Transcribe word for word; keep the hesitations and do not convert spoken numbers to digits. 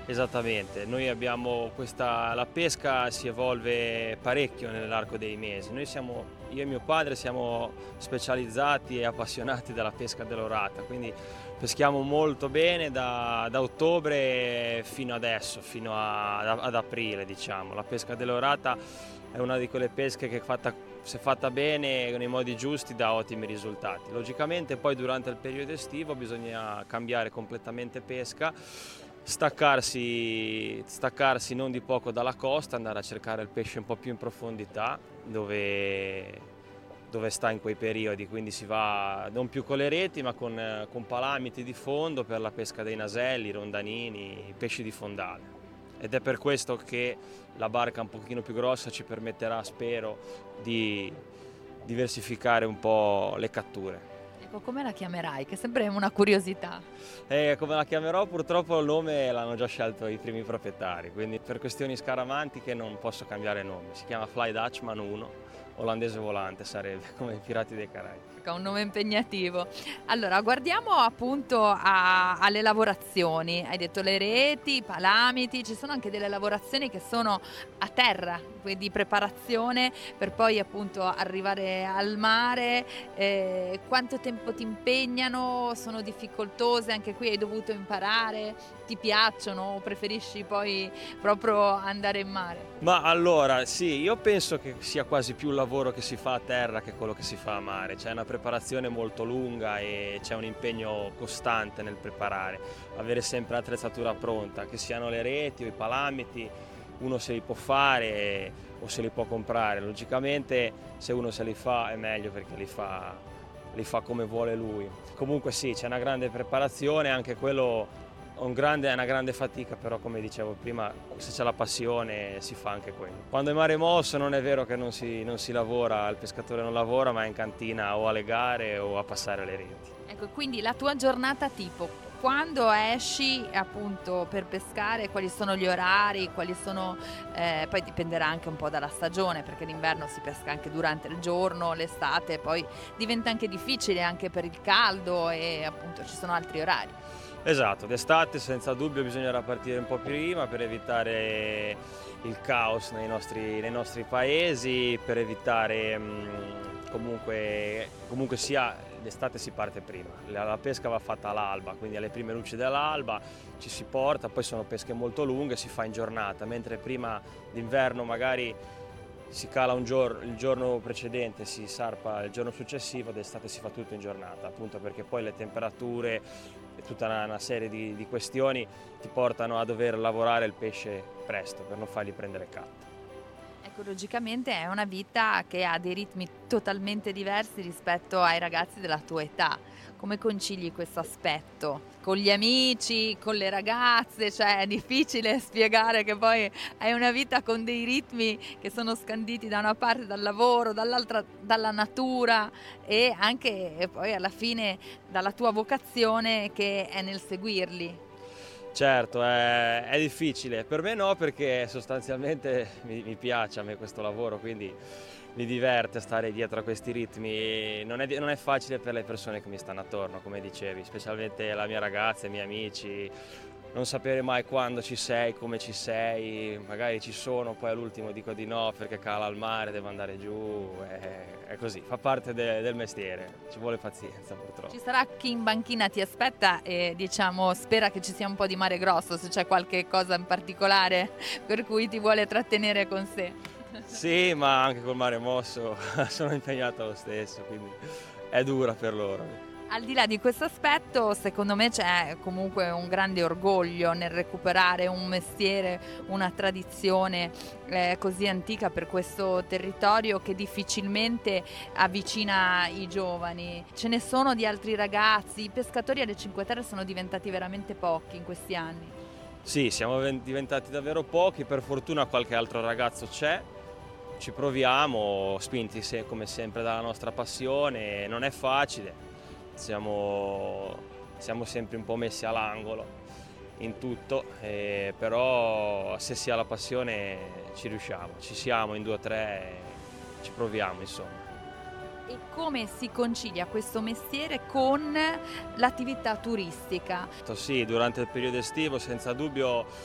Esattamente, noi abbiamo questa la pesca si evolve parecchio nell'arco dei mesi. Noi siamo io e mio padre siamo specializzati e appassionati della pesca dell'orata, quindi peschiamo molto bene da da ottobre fino adesso, fino a ad ad aprile diciamo. La pesca dell'orata è una di quelle pesche che fatta se fatta bene nei modi giusti dà ottimi risultati. Logicamente poi durante il periodo estivo bisogna cambiare completamente pesca, staccarsi, staccarsi non di poco dalla costa, andare a cercare il pesce un po' più in profondità dove, dove sta in quei periodi, quindi si va non più con le reti ma con, con palamiti di fondo per la pesca dei naselli, rondanini, pesci di fondale. Ed è per questo che la barca un pochino più grossa ci permetterà, spero, di diversificare un po' le catture. Ecco, come la chiamerai? Che è sempre una curiosità. E come la chiamerò purtroppo il nome l'hanno già scelto i primi proprietari, quindi per questioni scaramantiche non posso cambiare nome. Si chiama Fly Dutchman uno, olandese volante sarebbe, come i Pirati dei Caraibi. Ecco, ha un nome impegnativo. Allora, guardiamo appunto a alle lavorazioni. Hai detto le reti, i palamiti, ci sono anche delle lavorazioni che sono a terra, quindi preparazione per poi appunto arrivare al mare. Ehm, quanto tempo ti impegnano? Sono difficoltose? Anche qui hai dovuto imparare? Ti piacciono o preferisci poi proprio andare in mare? Ma allora, sì, io penso che sia quasi più il lavoro che si fa a terra che quello che si fa a mare. C'è una preparazione molto lunga e c'è un impegno costante nel preparare, avere sempre l'attrezzatura pronta, che siano le reti o i palamiti, uno se li può fare o se li può comprare. Logicamente se uno se li fa è meglio perché li fa, li fa come vuole lui. Comunque sì, c'è una grande preparazione, anche quello un grande, è una grande fatica, però come dicevo prima, se c'è la passione si fa anche quello. Quando è mare mosso non è vero che non si, non si lavora, il pescatore non lavora, ma è in cantina o alle gare o a passare le reti. Ecco, quindi la tua giornata tipo, quando esci appunto per pescare, quali sono gli orari, quali sono, eh, poi dipenderà anche un po' dalla stagione, perché l'inverno si pesca anche durante il giorno, l'estate poi diventa anche difficile anche per il caldo e appunto ci sono altri orari. Esatto, d'estate senza dubbio bisognerà partire un po' prima per evitare il caos nei nostri, nei nostri paesi, per evitare mh, comunque, comunque sia d'estate si parte prima, la, la pesca va fatta all'alba, quindi alle prime luci dell'alba ci si porta, poi sono pesche molto lunghe, si fa in giornata, mentre prima d'inverno magari si cala un giorno, il giorno precedente, si sarpa il giorno successivo, d'estate si fa tutto in giornata, appunto perché poi le temperature e tutta una, una serie di, di questioni ti portano a dover lavorare il pesce presto per non fargli prendere catto. Ecco, logicamente è una vita che ha dei ritmi totalmente diversi rispetto ai ragazzi della tua età. Come concili questo aspetto? Con gli amici, con le ragazze, cioè è difficile spiegare che poi hai una vita con dei ritmi che sono scanditi da una parte dal lavoro, dall'altra dalla natura e anche e poi alla fine dalla tua vocazione che è nel seguirli. Certo, è, è difficile, per me no perché sostanzialmente mi, mi piace a me questo lavoro, quindi mi diverte stare dietro a questi ritmi. Non è, non è facile per le persone che mi stanno attorno, come dicevi, specialmente la mia ragazza, i miei amici, non sapere mai quando ci sei, come ci sei, magari ci sono, poi all'ultimo dico di no perché cala il mare, devo andare giù, è, è così, fa parte de- del mestiere, ci vuole pazienza Ci purtroppo. sarà chi in banchina ti aspetta e diciamo spera che ci sia un po' di mare grosso, se c'è qualche cosa in particolare per cui ti vuole trattenere con sé. Sì, ma anche col mare mosso sono impegnato lo stesso, quindi è dura per loro. Al di là di questo aspetto, secondo me c'è comunque un grande orgoglio nel recuperare un mestiere, una tradizione eh, così antica per questo territorio che difficilmente avvicina i giovani. Ce ne sono di altri ragazzi, i pescatori alle Cinque Terre sono diventati veramente pochi in questi anni. Sì, siamo ven- diventati davvero pochi, per fortuna qualche altro ragazzo c'è, ci proviamo, spinti se- come sempre dalla nostra passione, non è facile, siamo, siamo sempre un po' messi all'angolo in tutto, eh, però se si ha la passione ci riusciamo, ci siamo in due o tre, ci proviamo insomma. E come si concilia questo mestiere con l'attività turistica? Sì, durante il periodo estivo senza dubbio